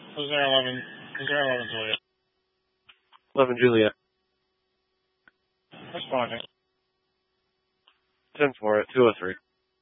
Who's there 11? Who's there 11 Juliet? 11 Juliet. Responding. 10-4 at 203.